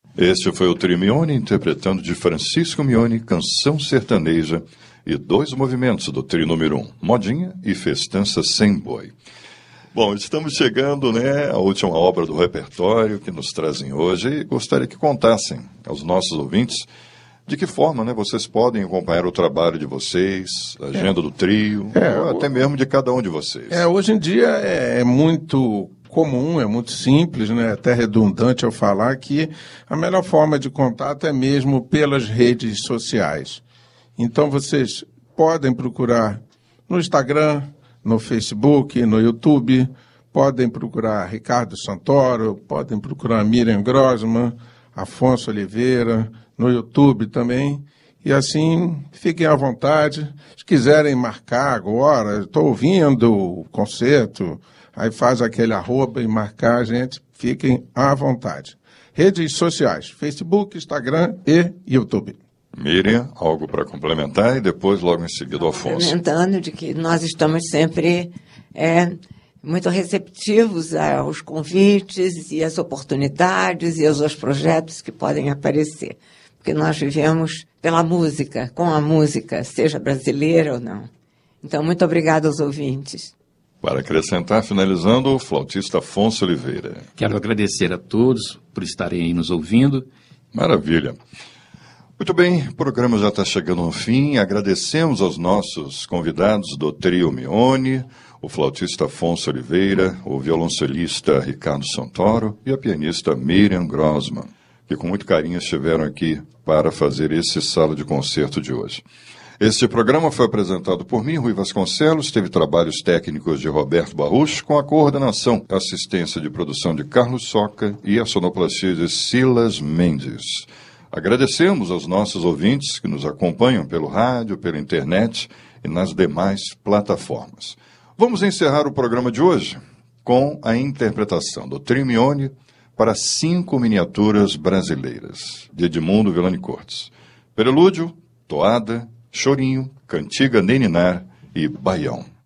Este foi o Trio Mione interpretando de Francisco Mione, Canção Sertaneja e dois movimentos do trio número 1, Modinha e Festança Sem Boi. Bom, estamos chegando, à última obra do repertório que nos trazem hoje e gostaria que contassem aos nossos ouvintes de que forma vocês podem acompanhar o trabalho de vocês, a agenda do trio, ou até mesmo de cada um de vocês. Hoje em dia é muito comum, é muito simples, até redundante eu falar que a melhor forma de contato é mesmo pelas redes sociais. Então vocês podem procurar no Instagram, no Facebook, no YouTube, podem procurar Ricardo Santoro, podem procurar Miriam Grossman, Afonso Oliveira, no YouTube também, e assim fiquem à vontade. Se quiserem marcar agora, estou ouvindo o concerto, aí faz aquele arroba e marcar a gente, fiquem à vontade. Redes sociais, Facebook, Instagram e YouTube. Miriam, algo para complementar e depois, logo em seguida, o Afonso. Complementando de que nós estamos sempre muito receptivos aos convites e às oportunidades e aos projetos que podem aparecer. Porque nós vivemos pela música, com a música, seja brasileira ou não. Então, muito obrigada aos ouvintes. Para acrescentar, finalizando, o flautista Afonso Oliveira. Quero agradecer a todos por estarem aí nos ouvindo. Maravilha. Muito bem, o programa já está chegando ao fim. Agradecemos aos nossos convidados do Trio Mione, o flautista Afonso Oliveira, o violoncelista Ricardo Santoro e a pianista Miriam Grossman, que com muito carinho estiveram aqui para fazer esse sala de concerto de hoje. Este programa foi apresentado por mim, Rui Vasconcelos, teve trabalhos técnicos de Roberto Barrucho, com a coordenação, assistência de produção de Carlos Soca e a sonoplastia de Silas Mendes. Agradecemos aos nossos ouvintes que nos acompanham pelo rádio, pela internet e nas demais plataformas. Vamos encerrar o programa de hoje com a interpretação do Trio Mione para 5 miniaturas brasileiras, de Edmundo Villani Cortes. Prelúdio, Toada, Chorinho, Cantiga Neninar e Baião.